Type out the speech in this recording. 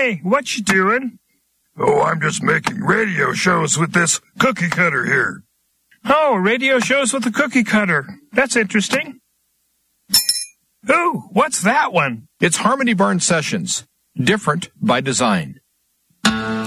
Hey, what you doing? Oh, I'm just making radio shows with this cookie cutter here. Oh, radio shows with a cookie cutter. That's interesting. Ooh, what's that one? It's Harmony Barn Sessions. Different by design.